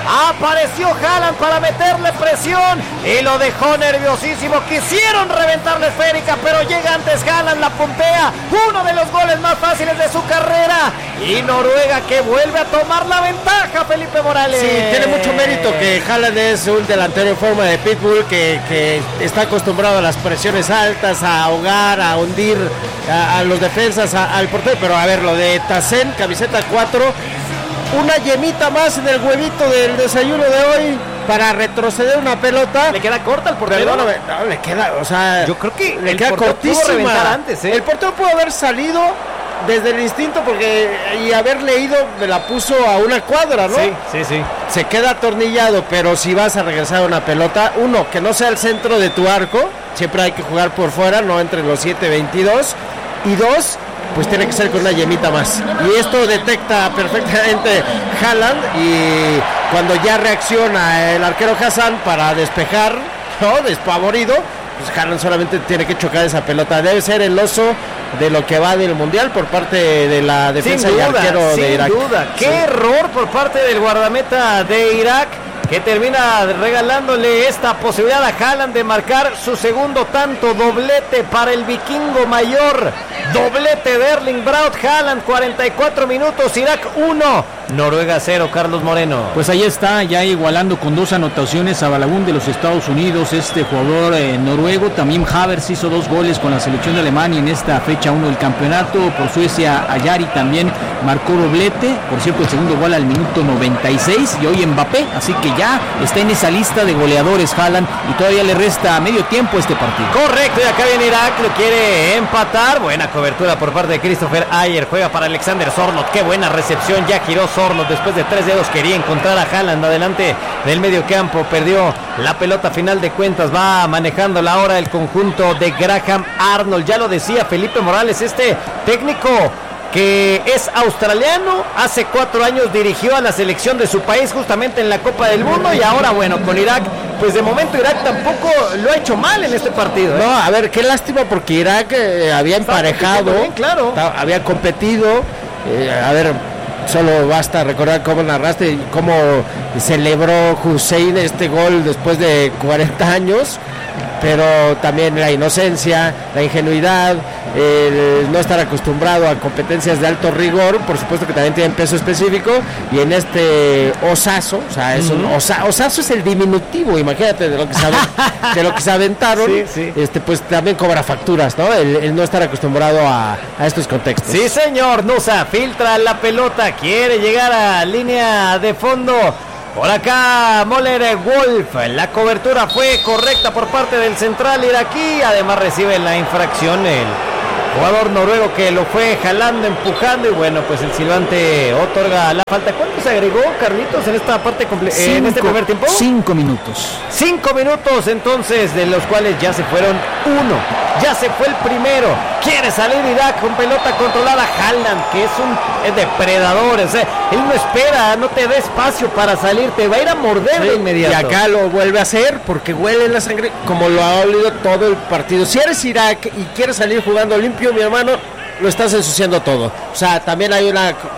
Apareció Haaland para meterle presión y lo dejó nerviosísimo. Quisieron reventar la esférica, pero llega antes Haaland, la puntea. Uno de los goles más fáciles de su carrera. Y Noruega que vuelve a tomar la ventaja, Felipe Morales. Sí, tiene mucho mérito que Haaland es un delantero en forma de pitbull que está acostumbrado a las presiones altas, a ahogar, a hundir a los defensas, al portero. Pero a ver, lo de Tassen, camiseta 4, una yemita más en el huevito del desayuno de hoy para retroceder una pelota. ¿Le queda corta al portero? Perdóname, no, le queda, o sea, yo creo que le queda cortísima. Antes, El portero pudo haber salido desde el instinto y haber leído, me la puso a una cuadra, ¿no? Sí. Se queda atornillado, pero si vas a regresar a una pelota, uno, que no sea el centro de tu arco, siempre hay que jugar por fuera, no entre los 7-22, y dos, pues tiene que ser con una yemita más. Y esto detecta perfectamente Haaland, y cuando ya reacciona el arquero Hassan para despejar, ¿no? Despavorido, pues Haaland solamente tiene que chocar esa pelota. Debe ser el oso de lo que va del mundial por parte de la defensa y arquero de Irak. Sin duda, qué error por parte del guardameta de Irak, que termina regalándole esta posibilidad a Haaland de marcar su segundo tanto. Doblete para el vikingo mayor, doblete de Erling Braut Haaland. 44 minutos, Irak 1, Noruega 0, Carlos Moreno. Pues ahí está, ya igualando con 2 anotaciones a Balagun de los Estados Unidos, este jugador noruego. También Havertz hizo 2 goles con la selección de Alemania en esta fecha 1 del campeonato. Por Suecia, Ayari también marcó doblete, por cierto el segundo gol al minuto 96, y hoy Mbappé, así que ya está en esa lista de goleadores Haaland, y todavía le resta medio tiempo este partido. Correcto, y acá viene Irak, lo quiere empatar. Buena cobertura por parte de Christopher Ayer, juega para Alexander Zornot, qué buena recepción, ya giró Zornot después de 3 dedos, quería encontrar a Haaland adelante del medio campo, perdió la pelota. Final de cuentas va manejando la hora el conjunto de Graham Arnold. Ya lo decía Felipe Morales, este técnico que es australiano, hace 4 años dirigió a la selección de su país justamente en la Copa del Mundo, y ahora bueno, con Irak, pues de momento Irak tampoco lo ha hecho mal en este partido, ¿eh? No, a ver, qué lástima, porque Irak había emparejado, bien, claro, había competido, a ver, solo basta recordar cómo narraste y cómo celebró Hussein este gol después de 40 años, pero también la inocencia, la ingenuidad, el no estar acostumbrado a competencias de alto rigor, por supuesto que también tienen peso específico, y en este osazo, o sea, es un osazo es el diminutivo, imagínate de lo que se aventaron, sí. Pues también cobra facturas, ¿no? El no estar acostumbrado a estos contextos. Sí, señor. Nusa filtra la pelota, quiere llegar a línea de fondo. Por acá Moller Wolf, la cobertura fue correcta por parte del central iraquí, además recibe la infracción el jugador noruego que lo fue jalando, empujando, y bueno, pues el silbante otorga la falta. ¿Cuánto se agregó, Carlitos, en esta parte en este primer tiempo? 5 minutos. 5 minutos entonces, de los cuales ya se fueron 1. Ya se fue el primero. Quiere salir Irak con pelota controlada. Haaland, que es un depredador, o sea, él no espera, no te da espacio para salir, te va a ir a morder de inmediato. Y acá lo vuelve a hacer porque huele la sangre, como lo ha olido todo el partido. Si eres Irak y quieres salir jugando limpio, mi hermano, lo estás ensuciando todo. O sea, también hay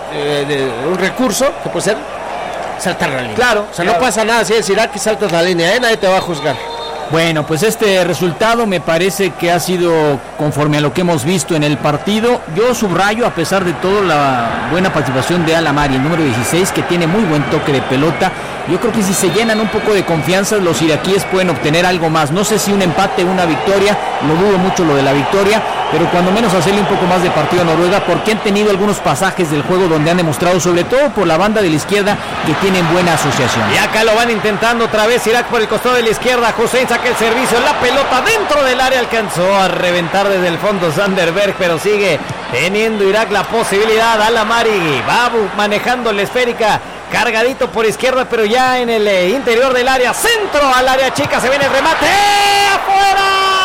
un recurso que puede ser saltar la línea. Claro. O sea, no pasa nada si eres Irak y saltas la línea, nadie te va a juzgar. Bueno, pues este resultado me parece que ha sido conforme a lo que hemos visto en el partido. Yo subrayo, a pesar de todo, la buena participación de Al-Amari, el número 16, que tiene muy buen toque de pelota. Yo creo que si se llenan un poco de confianza, los iraquíes pueden obtener algo más. No sé si un empate o una victoria, lo dudo mucho lo de la victoria, pero cuando menos hacerle un poco más de partido a Noruega, porque han tenido algunos pasajes del juego donde han demostrado, sobre todo por la banda de la izquierda, que tienen buena asociación. Y acá lo van intentando otra vez Irak por el costado de la izquierda. Hussein saca el servicio, la pelota dentro del área, alcanzó a reventar desde el fondo Sanderberg, pero sigue teniendo Irak la posibilidad. Al-Amari va manejando la esférica, cargadito por izquierda, pero ya en el interior del área, centro al área chica, se viene el remate, ¡afuera!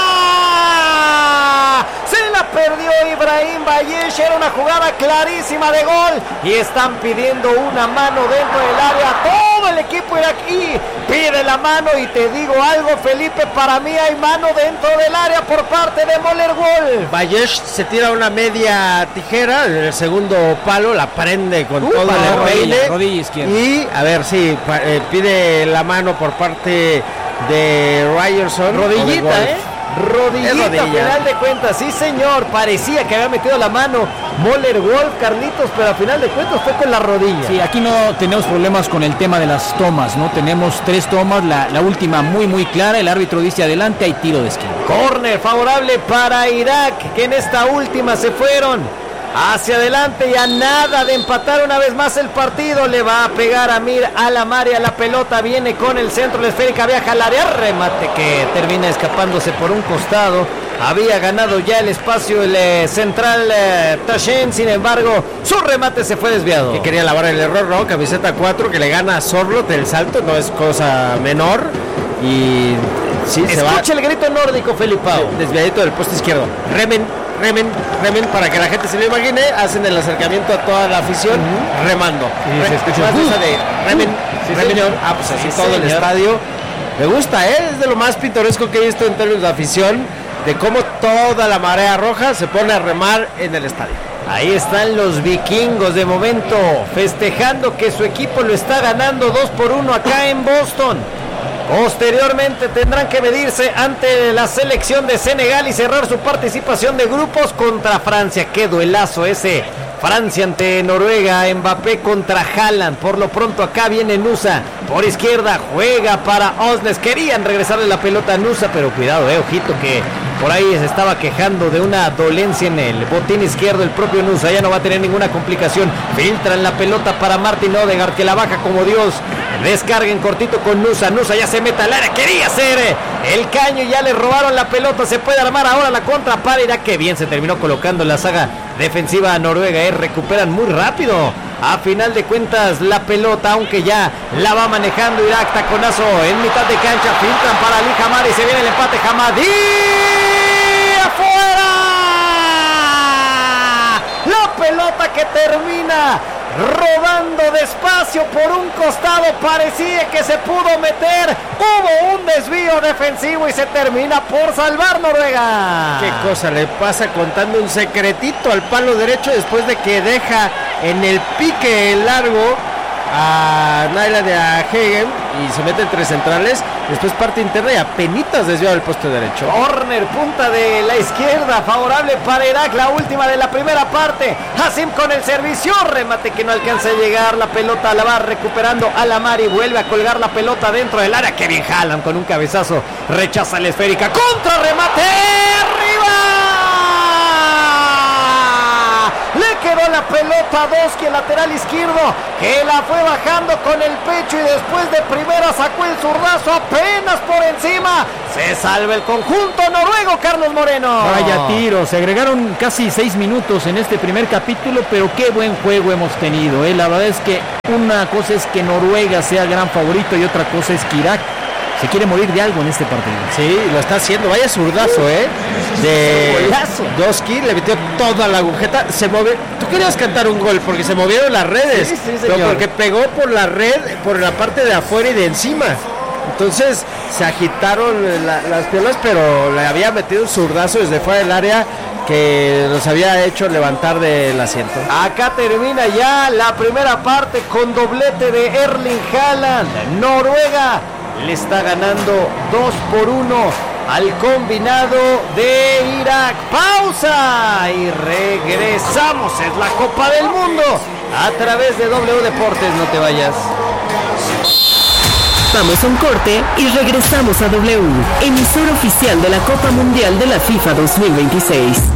Se la perdió Ibrahim Bayesh, era una jugada clarísima de gol, y están pidiendo una mano dentro del área. Todo todo el equipo iraquí pide la mano y te digo algo, Felipe, para mí hay mano dentro del área por parte de Moller Wolf. Bayesh se tira una media tijera en el segundo palo, la prende con todo el peine. Rodilla izquierda. Y a ver, sí, pide la mano por parte de Ryerson. Rodillita, Rodillita, rodilla. al final de cuentas, sí señor, parecía que había metido la mano Moller Wolf, Carlitos, pero al final de cuentas fue con la rodilla. Sí, aquí no tenemos problemas con el tema de las tomas, ¿no? Tenemos 3 tomas, la última muy clara, el árbitro dice adelante, hay tiro de esquina. Córner favorable para Irak, que en esta última se fueron hacia adelante y a nada de empatar una vez más el partido. Le va a pegar Amir Al-Amari a la pelota, viene con el centro, la esférica viaja al área, remate que termina escapándose por un costado. Había ganado ya el espacio el central Tashen, sin embargo su remate se fue desviado. Que quería lavar el error, ¿no? Camiseta 4 que le gana a Sorlot del salto, no es cosa menor. Y sí, se va. Escucha el grito nórdico, Felipao. Desviadito del poste izquierdo. Remen, para que la gente se lo imagine, hacen el acercamiento a toda la afición, remando. Y se escucha esa de remen, señor. pues así Sí, todo señor. el estadio. Me gusta, es de lo más pintoresco que he visto en términos de afición, de cómo toda la marea roja se pone a remar en el estadio. Ahí están los vikingos de momento, festejando que su equipo lo está ganando 2-1 acá en Boston. Posteriormente tendrán que medirse ante la selección de Senegal y cerrar su participación de grupos contra Francia. Qué duelazo ese. Francia ante Noruega, Mbappé contra Haaland. Por lo pronto acá viene Nusa por izquierda, juega para Osnes. Querían regresarle la pelota a Nusa, pero cuidado, ojito que por ahí se estaba quejando de una dolencia en el botín izquierdo el propio Nusa. Ya no va a tener ninguna complicación. Filtran la pelota para Martin Odegaard, que la baja como Dios. Descarga en cortito con Nusa. Nusa ya se mete al área, quería hacer el caño y ya le robaron la pelota. Se puede armar ahora la contra para Irak. Que bien se terminó colocando la saga defensiva a Noruega. Recuperan muy rápido a final de cuentas la pelota, aunque ya la va manejando Irak. Taconazo en mitad de cancha, filtran para Ali Hamadi, se viene el empate. Hamadi afuera, la pelota que termina rodando despacio por un costado, parecía que se pudo meter, hubo un desvío defensivo y se termina por salvar Noruega. Qué cosa le pasa, contando un secretito al palo derecho después de que deja en el pique largo a Naila de Hagen y se mete entre centrales, después parte interna y apenitas desviado el poste derecho. Corner, punta de la izquierda, favorable para Irak, la última de la primera parte. Hasim con el servicio, remate que no alcanza a llegar, la pelota la va recuperando Al-Amari, vuelve a colgar la pelota dentro del área. Kevin Haaland con un cabezazo rechaza la esférica, contra remate, arriba. Le quedó la pelota a Doski, el lateral izquierdo, que la fue bajando con el pecho y después de primera sacó el zurdazo apenas por encima. Se salva el conjunto noruego, Carlos Moreno. Vaya tiro, se agregaron casi 6 minutos en este primer capítulo, pero qué buen juego hemos tenido. La verdad es que una cosa es que Noruega sea el gran favorito y otra cosa es que Irak se quiere morir de algo en este partido. Sí, lo está haciendo, vaya zurdazo, de Doski, le metió toda la agujeta, se mueve. Tú querías cantar un gol porque se movieron las redes, sí, pero porque pegó por la red, por la parte de afuera y de encima. Entonces se agitaron las piernas, pero le había metido un zurdazo desde fuera del área que los había hecho levantar del asiento. Acá termina ya la primera parte con doblete de Erling Haaland. Noruega le está ganando 2-1 al combinado de Irak. Pausa y regresamos. Es la Copa del Mundo a través de W Deportes. No te vayas. Vamos a un corte y regresamos a W, emisor oficial de la Copa Mundial de la FIFA 2026.